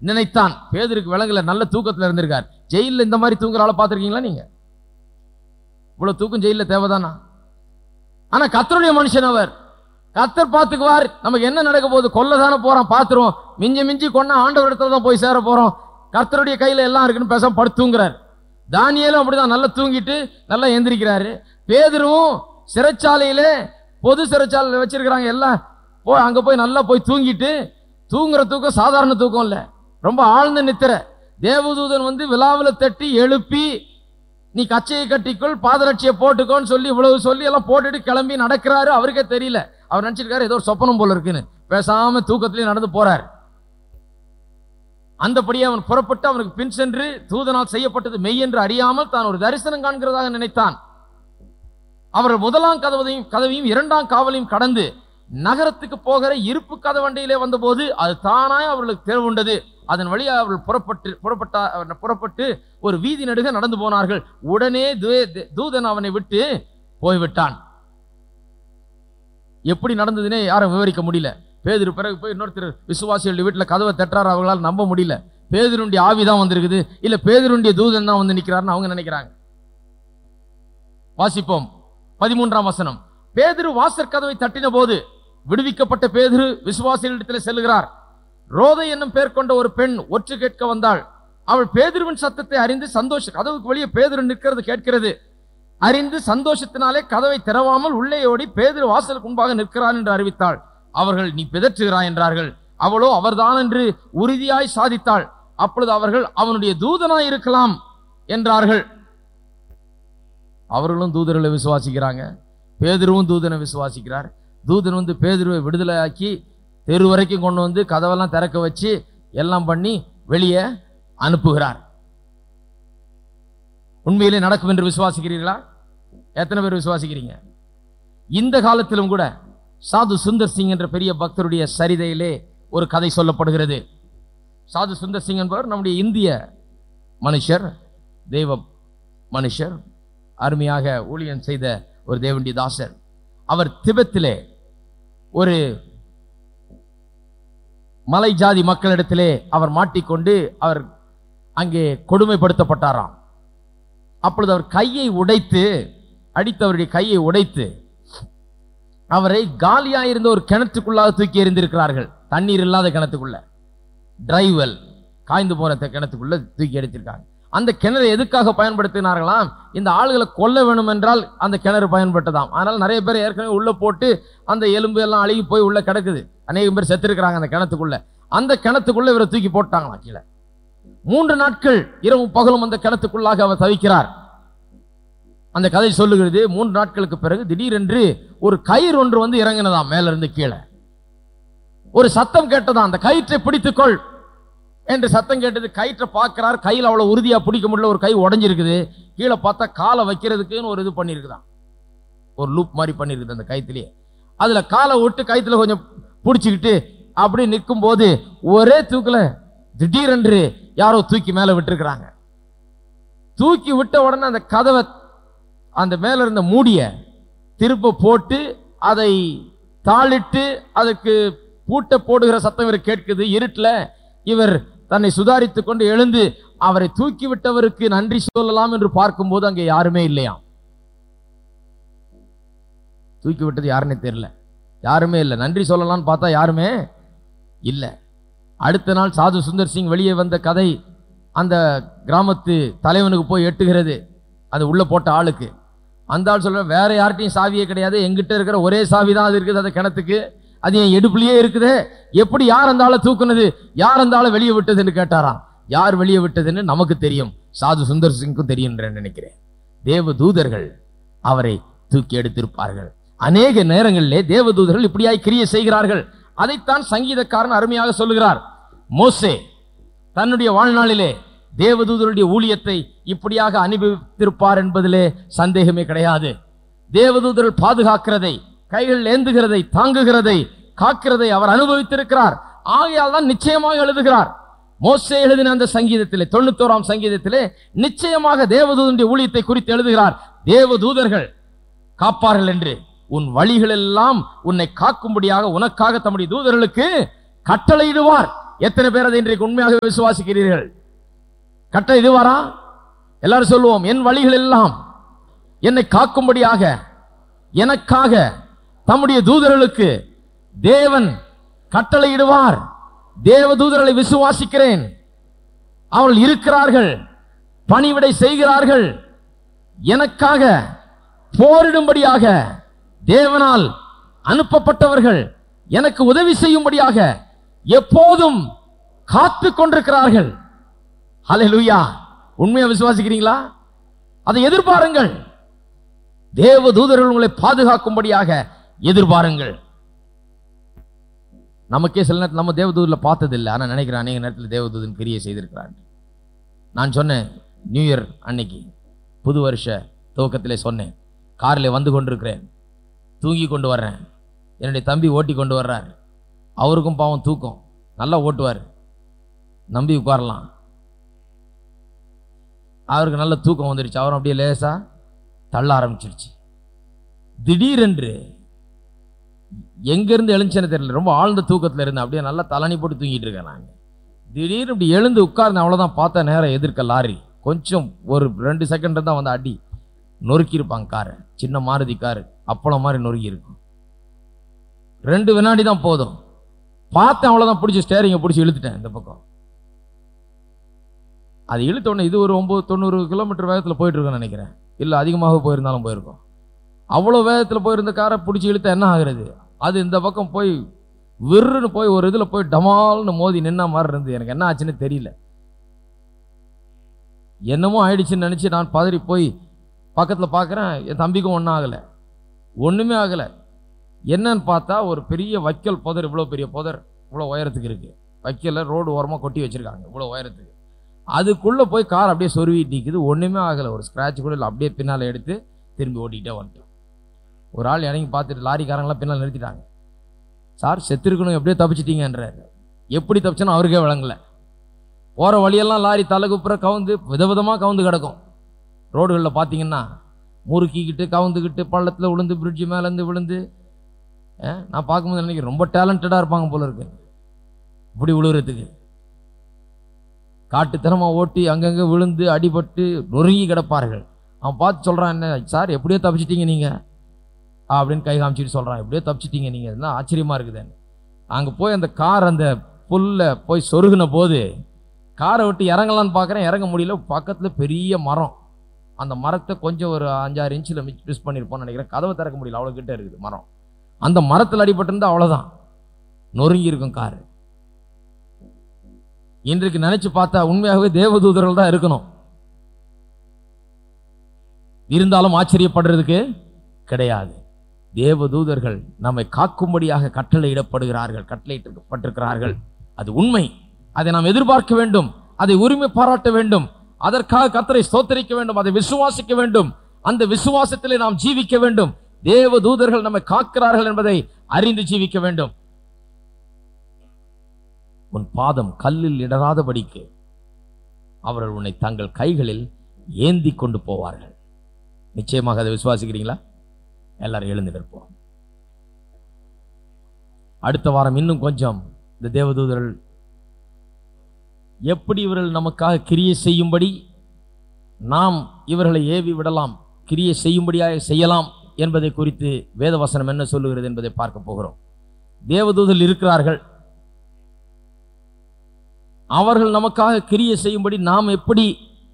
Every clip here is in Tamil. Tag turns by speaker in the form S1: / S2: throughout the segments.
S1: நினைத்தான். பேதுருக்கு விளங்கல, நல்ல தூக்கத்துல இருந்திருக்கார். ஜெயில இந்த மாதிரி தூங்குற ஆளை பார்த்திருக்கீங்களா நீங்க? இவ்வளவு தூக்கம் ஜெயில தேவைதானா? ஆனா கர்த்தருடைய மனுஷன் அவர். கர்த்தர் பார்த்துக்குவார். நமக்கு என்ன நடக்க போகுது? கொல்லதானே போறோம், பார்த்துருவோம். மிஞ்சி மிஞ்சி கொண்டா ஆண்டவர் இடத்துல தான் போய் சேர போறோம். கர்த்தருடைய கையில எல்லாம் இருக்குன்னு பேசாம படுத்து தூங்குறாரு. தானியேலும் அப்படிதான் நல்லா தூங்கிட்டு நல்லா எந்திரிக்கிறாரு. பேதுருவும் சிறைச்சாலையில, பொது சிறைச்சாலையில வச்சிருக்கிறாங்க எல்லாம், போய் அங்க போய் நல்லா போய் தூங்கிட்டு, தூங்குற தூக்கம் சாதாரண தூக்கம் இல்ல, ரொம்ப ஆழ்ந்த நித்திரை. தேவதூதன் வந்து விழாவில் தட்டி எழுப்பி, நீ கச்சையை கட்டிக்கொள், பாதரட்சியை போட்டுக்கோன்னு சொல்லி இவ்வளவு சொல்லி எல்லாம் போட்டுட்டு கிளம்பி நடக்கிறாரு. அவருக்கே தெரியல. அவர் நினைச்சிருக்காரு ஏதோ ஒரு சொப்பனம் போல இருக்குன்னு. பேசாம தூக்கத்திலேயே நடந்து போறார். அந்தபடியே அவன் புறப்பட்டு அவனுக்கு பின் சென்று, தூதனால் செய்யப்பட்டது மெய் என்று அறியாமல் தான் ஒரு தரிசனம் காண்கிறதாக நினைத்தான். அவர்கள் முதலாம் கதவையும் இரண்டாம் காவலையும் கடந்து நகரத்துக்கு போகிற இருப்பு கதவண்டையிலே வந்தபோது அது தானாய் அவர்களுக்கு திறவுண்டது. அதன் வழியாக அவர்கள் புறப்பட்டு ஒரு வீதி நடுக நடந்து போனார்கள். உடனே தூதன் அவனை விட்டு போய்விட்டான். எப்படி நடந்ததுன்னே யாரும் விவரிக்க முடியல. பேதுரு பிறகு போய் இன்னொருத்தர் விசுவாசிகளுடைய வீட்டில் கதவை தட்டுறாரு. அவங்களால் நம்ப முடியல. பேதுருடைய ஆவிதான் வந்திருக்குது, இல்ல பேதுருடைய தூதன் தான் வந்து நிற்கிறாருன்னு அவங்க நினைக்கிறாங்க. வாசிப்போம் 13ஆம் வசனம். பேதுரு வாசற் கதவை தட்டின போது விடுவிக்கப்பட்ட பேதுரு விசுவாசிகளிடத்தில் செல்கிறார். ரோதை என்னும் பேர் கொண்ட ஒரு பெண் ஒற்று கேட்க வந்தாள். அவள் பேதுருவின் சத்தத்தை அறிந்து கதவுக்கு வெளியே பேதுரு நிற்கிறது கேட்கிறது. அறிந்து சந்தோஷத்தினாலே கதவை திறவாமல் உள்ளே ஓடி பேதுரு வாசலுக்கு முன்பாக நிற்கிறான் என்று அறிவித்தாள். அவர்கள் நீ பிதற்றுகிறாய் என்றார்கள். அவளோ அவர்தான் என்று உறுதியாய் சாதித்தாள். அப்பொழுது அவர்கள் அவனுடைய தூதனாய் இருக்கலாம் என்றார்கள். அவர்களும் தூதர்களை விசுவாசிக்கிறாங்க. பேதுருவும் தூதனை விசுவாசிக்கிறார். தூதன் வந்து பேதுருவை விடுதலை ஆக்கி தெரு வரைக்கும் கொண்டு வந்து கதவெல்லாம் திறக்க வச்சு எல்லாம் பண்ணி வெளியே அனுப்புகிறார். உண்மையிலே நடக்கும் என்று விசுவாசிக்கிறீர்களா? எத்தனை பேர் விசுவாசிக்கிறீங்க? இந்த காலத்திலும் கூட சாது சுந்தர் சிங் என்ற பெரிய பக்தருடைய சரிதையிலே ஒரு கதை சொல்லப்படுகிறது. சாது சுந்தர் சிங் என்பவர் நம்முடைய இந்திய மனுஷர், தெய்வ மனுஷர், அருமையாக ஊழியம் செய்த ஒரு தேவனுடைய தாசர். அவர் திபெத்திலே ஒரு மலை ஜாதி மக்களிடத்திலே அவர் மாட்டிக்கொண்டு அவர் அங்கே கொடுமைப்படுத்தப்பட்டாராம். அப்பொழுது அவர் கையை உடைத்து, அடித்தவருடைய கையை உடைத்து அவரை காலியாயிருந்த ஒரு கிணற்றுக்குள்ளாக தூக்கி எறிந்திருக்கிறார்கள். தண்ணீர் இல்லாத கிணத்துக்குள்ள, டிரைவல் காய்ந்து போன கிணத்துக்குள்ள தூக்கி எடுத்திருக்காங்க. அந்த கிணறு எதுக்காக பயன்படுத்தினார்களாம்? இந்த ஆளுகளை கொல்ல வேணும் என்றால் அந்த கிணறு பயன்பட்டதாம். அதனால நிறைய பேர் ஏற்கனவே உள்ள போட்டு அந்த எலும்பு எல்லாம் அழுகி போய் உள்ள கிடக்குது. அநேகம் பேர் செத்துருக்கிறாங்க அந்த கிணத்துக்குள்ள. அந்த கிணத்துக்குள்ள இவரை தூக்கி போட்டாங்களாம் கீழே. 3 நாட்கள் இரவும் பகலும் அந்த கிணத்துக்குள்ளாக அவர் தவிக்கிறார். அந்த கதை சொல்லுகிறது. 3 நாட்களுக்கு பிறகு திடீரென்று ஒரு கயிறு ஒன்று வந்து இறங்கினதாம் மேல இருந்து கீழே. ஒரு சத்தம் கேட்டதான், அந்த கயிற்றை பிடித்துக்கொள் என்று சத்தம் கேட்டது. கயிற்றை பார்க்கிறார். கையில் அவ்வளவு உறுதியா பிடிக்க முடியல. ஒரு கை உடஞ்சிருக்குது. கீழே பார்த்தா காலை வைக்கிறதுக்குன்னு ஒரு இது பண்ணிருக்குதான், ஒரு லூப் மாதிரி பண்ணிருக்குது அந்த கயிற்றுலயே. அதுல காலை விட்டு கயிற்றுல கொஞ்சம் பிடிச்சுக்கிட்டு அப்படி நிற்கும் போது ஒரே தூக்குல திடீரென்று யாரோ தூக்கி மேல விட்டுருக்கிறாங்க. தூக்கி விட்ட உடனே அந்த கதவை, அந்த மேல இருந்த மூடிய திரும்ப போட்டு அதை தாளிட்டு அதற்கு பூட்ட போடுகிற சத்தம் இவர் கேட்குது. இருட்டில் இவர் தன்னை சுதாரித்துக் கொண்டு எழுந்து அவரை தூக்கி விட்டவருக்கு நன்றி சொல்லலாம் என்று பார்க்கும்போது அங்கே யாருமே இல்லையாம். தூக்கி விட்டது யாருன்னே தெரியல, யாருமே இல்லை. நன்றி சொல்லலாம்னு பார்த்தா யாருமே இல்லை. அடுத்த நாள் சாது சுந்தர் சிங் வெளியே வந்த கதை அந்த கிராமத்து தலைவனுக்கு போய் எட்டுகிறது. அது உள்ள போட்ட ஆளுக்கு. அந்த ஆள் சொல்ற, வேற யார்கிட்டையும் சாவியே கிடையாது, எங்கிட்ட இருக்கிற ஒரே சாவி தான் அது இருக்குது அந்த கிணத்துக்கு, அது என் எடுப்புலயே இருக்குது. எப்படி யார் அந்த ஆளை தூக்குனது, யார் அந்த ஆளை வெளியே விட்டதுன்னு கேட்டாராம். யார் வெளியே விட்டதுன்னு நமக்கு தெரியும், சாது சுந்தர் சிங்க்கும் தெரியும் நினைக்கிறேன். தேவ தூதர்கள் அவரை தூக்கி எடுத்திருப்பார்கள். அநேக நேரங்களிலே தேவ தூதர்கள் இப்படியாய் கிரியை செய்கிறார்கள். அதைத்தான் சங்கீதக்காரன் அருமையாக சொல்லுகிறார். மோசே தன்னுடைய வாழ்நாளிலே தேவதூதருடைய ஊழியத்தை இப்படியாக அனுபவித்திருப்பார் என்பதிலே சந்தேகமே கிடையாது. தேவதூதர்கள் பாதுகாக்கிறதை, கைகள் ஏந்துகிறதை, தாங்குகிறதை, காக்கிறதை அவர் அனுபவித்திருக்கிறார். ஆகையால் தான் நிச்சயமாக எழுதுகிறார். மோசே எழுதின அந்த சங்கீதத்திலே 91ஆம் சங்கீதத்திலே நிச்சயமாக தேவதூதருடைய ஊழியத்தை குறித்து எழுதுகிறார். தேவதூதர்கள் காப்பார்கள் என்று, உன் வழிகள் எல்லாம் உன்னை காக்கும்படியாக உனக்காக தம்முடைய தூதர்களுக்கு கட்டளையிடுவார் எத்தனை பேர் அதை இன்றைக்கு உண்மையாக விசுவாசிக்கிறீர்கள்? கட்டளை இதுவாரா? எல்லாரும் சொல்லுவோம், என் வழிகள் எல்லாம் என்னை காக்கும்படியாக எனக்காக தம்முடைய தூதர்களுக்கு தேவன் கட்டளையிடுவார். தேவ தூதர்களை விசுவாசிக்கிறேன். அவர்கள் இருக்கிறார்கள், பணிவிடை செய்கிறார்கள், எனக்காக போரிடும்படியாக தேவனால் அனுப்பப்பட்டவர்கள், எனக்கு உதவி செய்யும்படியாக எப்போதும் காத்து கொண்டிருக்கிறார்கள். ஹல்லேலூயா! உண்மையா விசுவாசிக்கிறீங்களா? அதை எதிர்பாருங்கள். தேவ தூதர்கள் உங்களை பாதுகாக்கும்படியாக எதிர்பாருங்கள். நமக்கே சில நேரத்தில் நம்ம தேவதூதர்ல பார்த்ததில்லை, ஆனா நினைக்கிறேன் அநேக நேரத்தில் தேவதூதன் கிரியை செய்திருக்கிறார். நான் சொன்னேன், நியூ இயர் அன்னைக்கு புது வருஷ துவக்கத்திலே சொன்னேன், காரில் வந்து கொண்டிருக்கிறேன், தூங்கி கொண்டு வர்றேன், என்னுடைய தம்பி ஓட்டி கொண்டு வர்றார். அவருக்கும் பாவம் தூக்கம், நல்லா ஓட்டுவார், நம்பி உட்காரலாம். அவருக்கு நல்ல தூக்கம் வந்துருச்சு, அவரும் அப்படியே லேசா தள்ள ஆரம்பிச்சிருச்சு. திடீரென்று எங்கிருந்து எழுந்துச்சேன்னு தெரியல, ரொம்ப ஆழ்ந்த தூக்கத்தில் இருந்தேன், அப்படியே நல்லா தலனி போட்டு தூங்கிட்டு இருக்கேன். நான் திடீர்னு இப்படி எழுந்து உட்கார்ந்து அவ்வளோதான், பார்த்த நேரம் எதிர்க்க லாரி, கொஞ்சம் ஒரு 2 செகண்ட் தான் வந்து அடி நொறுக்கி இருப்பாங்க காரை. சின்ன மாருதி காரு அப்பளம் மாதிரி நொறுக்கி இருக்கும். 2 வினாடி தான் போதும், பார்த்தேன் அவ்வளோதான், பிடிச்சி ஸ்டேரிங்கை பிடிச்சி இழுத்துட்டேன் இந்த பக்கம். அது இழுத்தோடனே இது ஒரு 90 கிலோமீட்டர் வேகத்தில் போயிட்டு இருக்கேன்னு நினைக்கிறேன், இல்லை அதிகமாக போயிருந்தாலும் போயிருக்கோம். அவ்வளோ வேகத்தில் போயிருந்த காரை பிடிச்சி இழுத்த என்ன ஆகுறது, அது இந்த பக்கம் போய் விருன்னு போய் ஒரு இதில் போய் டமால்னு மோதி நின்ன மாதிரி இருந்து. எனக்கு என்ன ஆச்சுன்னு தெரியல, என்னமோ ஆயிடுச்சுன்னு நினச்சி நான் பதறி போய் பக்கத்தில் பார்க்குறேன், என் தம்பிக்கும் ஒன்றும் ஆகலை, ஒன்றுமே ஆகலை. என்னன்னு பார்த்தா ஒரு பெரிய வைக்கல் புதர், இவ்வளோ பெரிய புதர், இவ்வளோ உயரத்துக்கு இருக்குது. வைக்கல ரோடு ஓரமாக கொட்டி வச்சுருக்காங்க இவ்வளோ உயரத்துக்கு. அதுக்குள்ளே போய் கார் அப்படியே சொருவிட்டு நிற்குது, ஒன்றுமே ஆகலை, ஒரு ஸ்க்ராட்ச் கூட இல்லை. அப்படியே பின்னால் எடுத்து திரும்பி ஓட்டிகிட்டே வந்துட்டோம். ஒரு ஆள் இறங்கி பார்த்துட்டு லாரிக்காரங்களாம் பின்னால் நிறுத்திட்டாங்க. சார் செத்துருக்கணும், எப்படியோ தப்பிச்சிட்டீங்கன்றார். எப்படி தப்பிச்சோன்னு அவருக்கே விளங்கலை. போகிற வழியெல்லாம் லாரி தலைக்குப்புற கவுந்து விதவிதமாக கவுந்து கிடக்கும். ரோடுகளில் பார்த்தீங்கன்னா முறுக்கிக்கிட்டு கவுந்துக்கிட்டு பள்ளத்தில் விழுந்து பிரிட்ஜு மேலேருந்து விழுந்து. நான் பார்க்கும்போது நினைக்கிறேன் ரொம்ப டேலண்டடாக இருப்பாங்க போல இருக்கு இப்படி விழுகிறதுக்கு. காட்டுத்தனமாக ஓட்டி அங்கங்கே விழுந்து அடிபட்டு நொறுங்கி கிடப்பார்கள். அவன் பார்த்து சொல்கிறான், என்ன சார் எப்படியோ தப்பிச்சிட்டீங்க நீங்கள் அப்படின்னு கை காமிச்சிட்டு சொல்கிறான், எப்படியோ தப்பிச்சிட்டீங்க நீங்கள், என்ன ஆச்சரியமாக இருக்குதுன்னு. அங்கே போய் அந்த கார் அந்த புல்ல போய் சொருகின போது காரை விட்டு இறங்கலான்னு பார்க்குறேன், இறங்க முடியல. பக்கத்தில் பெரிய மரம், அந்த மரத்தை கொஞ்சம் ஒரு 5-6 இன்ச்சில் மிஸ் பண்ணியிருப்போம்னு நினைக்கிறேன். கதவை திறக்க முடியல, அவ்வளோ கிட்ட இருக்குது மரம். அந்த மரத்தில் அடிபட்டிருந்தா அவ்வளோதான், நொறுங்கி இருக்கும் காரு. இன்றைக்கு நினைச்சு பார்த்தா உண்மையாகவே தேவதூதர்கள் தான் இருக்கணும், இருந்தாலும் ஆச்சரியப்படுறதுக்கு கிடையாது. தேவதூதர்கள் நம்மை காக்கும்படியாக கட்டளையிடப்படுகிறார்கள், கட்டளையிடப்பட்டிருக்கிறார்கள். அது உண்மை, அதை நாம் எதிர்பார்க்க வேண்டும், அதை உரிமை பாராட்ட வேண்டும், அதற்காக கர்த்தரை ஸ்தோத்திரிக்க வேண்டும், அதை விசுவாசிக்க வேண்டும், அந்த விசுவாசத்திலே நாம் ஜீவிக்க வேண்டும். தேவ தூதர்கள் நம்மை காக்கிறார்கள் என்பதை அறிந்து ஜீவிக்க வேண்டும். உன் பாதம் கல்லில் இடராதபடிக்கு அவர்கள் உன்னை தங்கள் கைகளில் ஏந்தி கொண்டு போவார்கள். நிச்சயமாக அதை விசுவாசிக்கிறீங்களா? எல்லாரும் எழுந்து நிற்போம். அடுத்த வாரம் இன்னும் கொஞ்சம் இந்த தேவதூதர்கள் எப்படி இவர்கள் நமக்காக கிரியை செய்யும்படி நாம் இவர்களை ஏவி விடலாம், கிரியை செய்யும்படியாக செய்யலாம் என்பதை குறித்து வேதவசனம் என்ன சொல்லுகிறது என்பதை பார்க்க போகிறோம். தேவதூதர்கள் இருக்கிறார்கள், அவர்கள் நமக்காக கிரியை செய்யும்படி நாம் எப்படி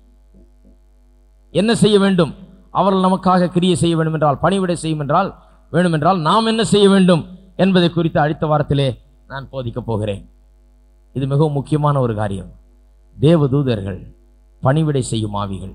S1: என்ன செய்ய வேண்டும்? அவர்கள் நமக்காக கிரியை செய்ய வேண்டும் என்றால், பணிவிடை செய்யும் என்றால் வேண்டுமென்றால் நாம் என்ன செய்ய வேண்டும் என்பதை குறித்து அடுத்த வாரத்திலே நான் போதிக்கப் போகிறேன். இது மிகவும் முக்கியமான ஒரு காரியம். தேவதூதர்கள் பணிவிடை செய்யும் ஆவிகள்,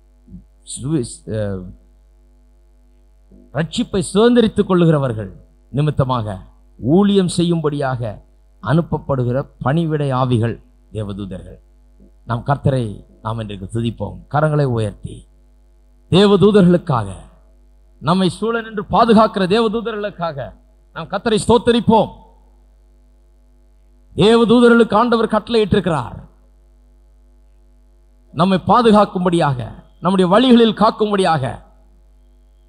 S1: ரட்சிப்பை சுதந்திரித்துக் கொள்ளுகிறவர்கள் நிமித்தமாக ஊழியம் செய்யும்படியாக அனுப்பப்படுகிற பணிவிடை ஆவிகள் தேவதூதர்கள். நாம் கர்த்தரை நாம் இன்றைக்கு துதிப்போம், கரங்களை உயர்த்தி. தேவதூதர்களுக்காக, நம்மை சூழ நின்று பாதுகாக்கிற தேவதூதர்களுக்காக நாம் கர்த்தரை ஸ்தோத்தரிப்போம். தேவதூதர்களுக்கு ஆண்டவர் கட்டளையிட்டிருக்கிறார், நம்மை பாதுகாக்கும்படியாக, நம்முடைய வழிகளில் காக்கும்படியாக.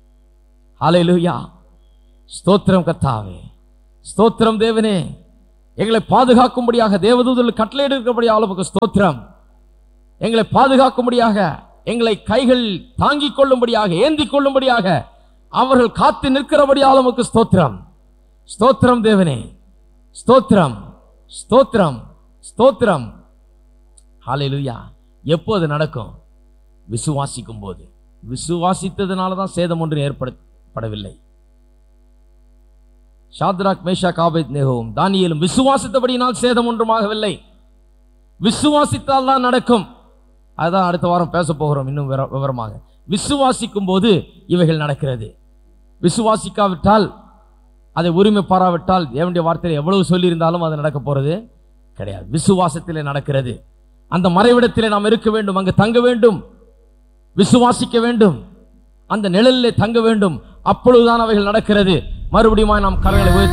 S1: ஹல்லேலூயா, ஸ்தோத்திரம் கர்த்தாவே, ஸ்தோத்திரம் தேவனே. எங்களை பாதுகாக்கும்படியாக தேவதூதர்கள் கட்டளையிடுகிறபடியால் உமக்கு ஸ்தோத்திரம். எங்களை பாதுகாக்கும்படியாக, எங்களை கைகள் தாங்கிக் கொள்ளும்படியாக, ஏந்திக் கொள்ளும்படியாக அவர்கள் காத்து நிற்கிறபடியால் உமக்கு ஸ்தோத்திரம். ஸ்தோத்திரம் தேவனே, ஸ்தோத்திரம், ஸ்தோத்திரம், ஸ்தோத்திரம். ஹல்லேலூயா. எப்போது நடக்கும்? விசுவாசிக்கும் போது. விசுவாசித்ததுனால தான் சேதம் ஒன்று ஏற்படவில்லை. ஷாத்ராக், மேஷாக், ஆபேத்நேகோவும் தானியேலும் விசுவாசித்தபடியினால் சேதம் ஒன்றுமாகவில்லை. விசுவாசித்தால் தான் நடக்கும். அதுதான் அடுத்த வாரம் பேச போகிறோம் இன்னும் விவரமாக. விசுவாசிக்கும் போது இவைகள் நடக்கிறது. விசுவாசிக்காவிட்டால், அதை உரிமை பாராவிட்டால், தேவனுடைய வார்த்தையில் எவ்வளவு சொல்லியிருந்தாலும் அது நடக்க போறது கிடையாது. விசுவாசத்திலே நடக்கிறது. அந்த மறைவிடத்திலே நாம் இருக்க வேண்டும், அங்கு தங்க வேண்டும், விசுவாசிக்க வேண்டும், அந்த நிழலிலே தங்க வேண்டும். அப்பொழுதுதான் அவைகள் நடக்கிறது. மறுபடியும் நாம் கரங்களை